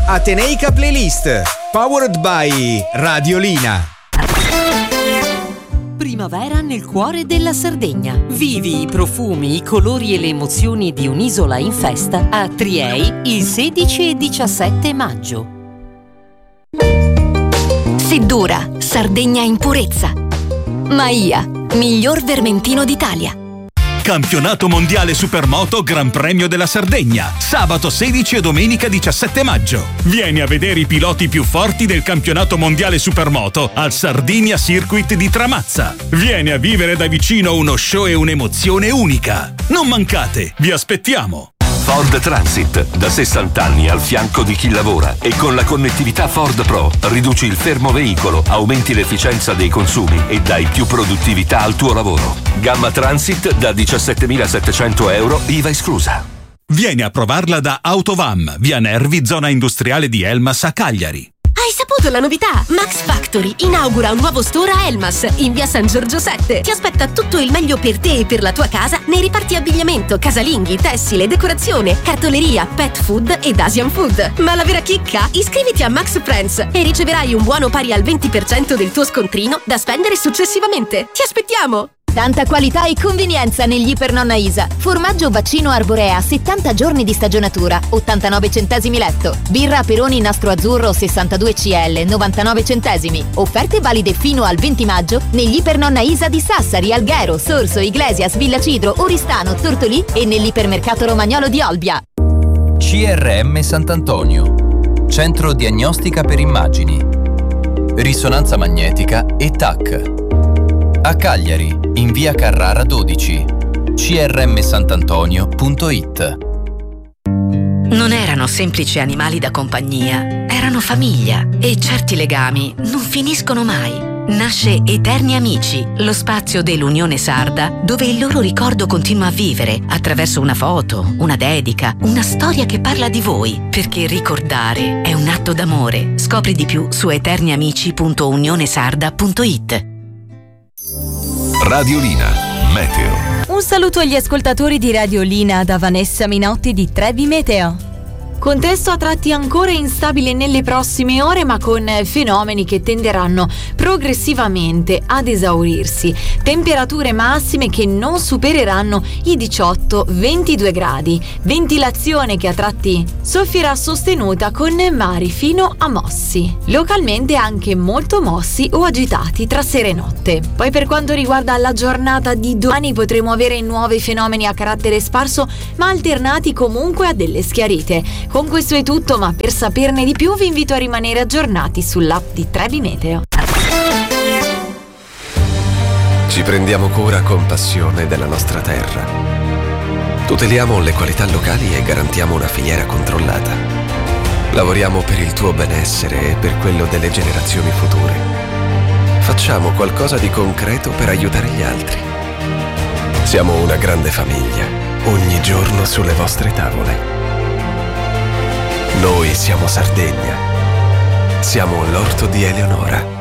Ateneica Playlist, powered by Radiolina. Primavera nel cuore della Sardegna. Vivi i profumi, i colori e le emozioni di un'isola in festa a Triei il 16 e 17 maggio. Seddura, Sardegna in purezza. Maia, miglior vermentino d'Italia. Campionato mondiale Supermoto Gran Premio della Sardegna, sabato 16 e domenica 17 maggio. Vieni a vedere i piloti più forti del campionato mondiale Supermoto al Sardinia Circuit di Tramazza. Vieni a vivere da vicino uno show e un'emozione unica. Non mancate, vi aspettiamo. Ford Transit, da 60 anni al fianco di chi lavora, e con la connettività Ford Pro riduci il fermo veicolo, aumenti l'efficienza dei consumi e dai più produttività al tuo lavoro. Gamma Transit da 17.700 euro, IVA esclusa. Vieni a provarla da Autovam, via Nervi, zona industriale di Elmas a Cagliari. Hai saputo la novità? Max Factory inaugura un nuovo store a Elmas, in via San Giorgio 7. Ti aspetta tutto il meglio per te e per la tua casa nei reparti abbigliamento, casalinghi, tessile, decorazione, cartoleria, pet food ed Asian food. Ma la vera chicca? Iscriviti a Max Friends e riceverai un buono pari al 20% del tuo scontrino da spendere successivamente. Ti aspettiamo! Tanta qualità e convenienza negli Ipernonna Isa. Formaggio vaccino Arborea, 70 giorni di stagionatura, 89 centesimi letto. Birra Peroni Nastro Azzurro 62 CL, 99 centesimi. Offerte valide fino al 20 maggio negli Ipernonna Isa di Sassari, Alghero, Sorso, Iglesias, Villa Cidro, Oristano, Tortolì e nell'ipermercato Romagnolo di Olbia. CRM Sant'Antonio, Centro Diagnostica per Immagini, Risonanza Magnetica e TAC. A Cagliari, in via Carrara 12, crmsantantonio.it. Non erano semplici animali da compagnia, erano famiglia e certi legami non finiscono mai. Nasce Eterni Amici, lo spazio dell'Unione Sarda dove il loro ricordo continua a vivere attraverso una foto, una dedica, una storia che parla di voi, perché ricordare è un atto d'amore. Scopri di più su eterniamici.unionesarda.it. Radiolina Meteo. Un saluto agli ascoltatori di Radiolina da Vanessa Minotti di Trevi Meteo. Contesto a tratti ancora instabile nelle prossime ore, ma con fenomeni che tenderanno progressivamente ad esaurirsi. Temperature massime che non supereranno i 18-22 gradi. Ventilazione che a tratti soffierà sostenuta con mari fino a mossi. Localmente anche molto mossi o agitati tra sera e notte. Poi per quanto riguarda la giornata di domani potremo avere nuovi fenomeni a carattere sparso, ma alternati comunque a delle schiarite. Con questo è tutto, ma per saperne di più vi invito a rimanere aggiornati sull'app di Trevi Meteo. Ci prendiamo cura con passione della nostra terra. Tuteliamo le qualità locali e garantiamo una filiera controllata. Lavoriamo per il tuo benessere e per quello delle generazioni future. Facciamo qualcosa di concreto per aiutare gli altri. Siamo una grande famiglia, ogni giorno sulle vostre tavole. Noi siamo Sardegna. Siamo l'orto di Eleonora.